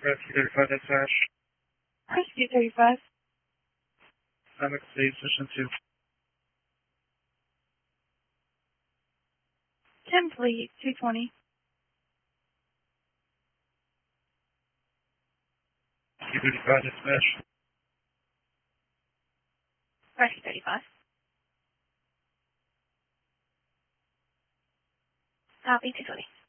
Rescue 35 dispatch. Rescue 35. Summit State Station 2. Template 220. Rescue 35 dispatch. Rescue 35. Copy 220.